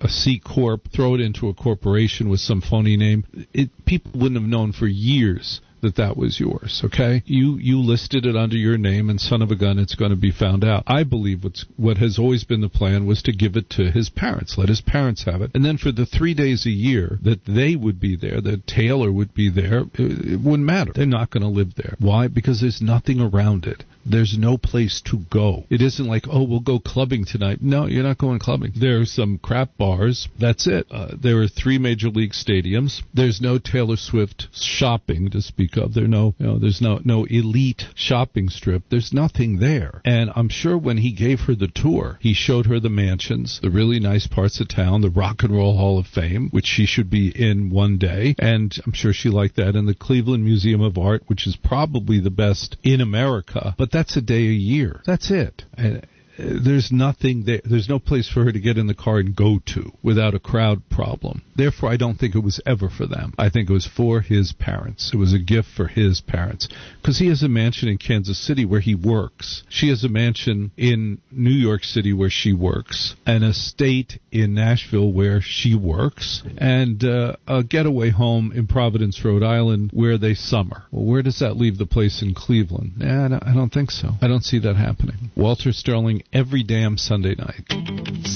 a C corp, throw it into a corporation with some phony name. People wouldn't have known for years that was yours, okay? You listed it under your name, and son of a gun, it's going to be found out. I believe what has always been the plan was to give it to his parents, let his parents have it, and then for the 3 days a year that they would be there, that Taylor would be there, it wouldn't matter. They're not going to live there. Why? Because there's nothing around it. There's no place to go. It isn't like, oh, we'll go clubbing tonight. No, you're not going clubbing. There's some crap bars. That's it. There are 3 major league stadiums. There's no Taylor Swift shopping to speak of. There's no elite shopping strip. There's nothing there. And I'm sure when he gave her the tour, he showed her the mansions, the really nice parts of town, the Rock and Roll Hall of Fame, which she should be in one day. And I'm sure she liked that. And the Cleveland Museum of Art, which is probably the best in America. But that's a day a year. That's it. And there's nothing there. There's no place for her to get in the car and go to without a crowd problem. Therefore, I don't think it was ever for them. I think it was for his parents. It was a gift for his parents. Because he has a mansion in Kansas City where he works. She has a mansion in New York City where she works. An estate in Nashville where she works. And a getaway home in Providence, Rhode Island where they summer. Well, where does that leave the place in Cleveland? I don't think so. I don't see that happening. Walter Sterling every damn Sunday night.